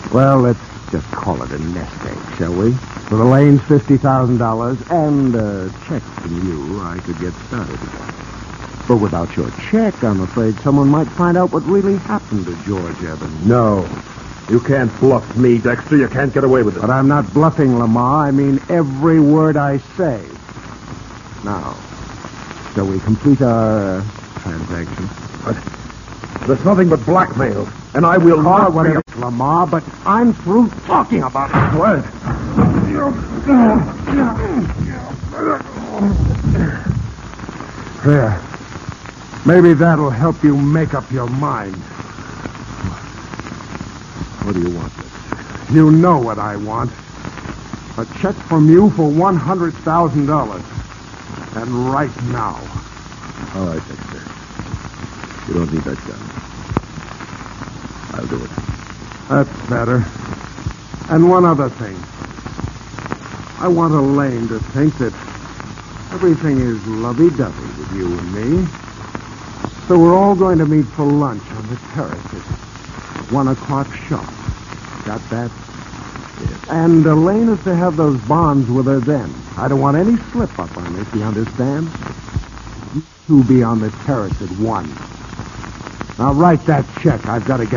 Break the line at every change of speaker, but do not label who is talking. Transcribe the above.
Well, let's just call it a nest egg, shall we? For the Lane's $50,000 and a check from you, I could get started again. But without your check, I'm afraid someone might find out what really happened to George Evans.
No. You can't bluff me, Dexter. You can't get away with it.
But I'm not bluffing, Lamar. I mean every word I say. Now, shall we complete our transaction?
There's nothing but blackmail, and I will not...
Whatever, Lamar, but I'm through talking about it.
What?
There. Maybe that'll help you make up your mind.
What do you want, Dexter?
You know what I want. A check from you for $100,000. And right now.
All right, Dexter. You don't need that gun. I'll do it.
That's better. And one other thing. I want Elaine to think that everything is lovey-dovey with you and me. So we're all going to meet for lunch on the terrace at 1 o'clock sharp. Got that?
Yes.
And Elaine is to have those bonds with her then. I don't want any slip-up on this, you understand? You two be on the terrace at 1. Now write that check. I've got to get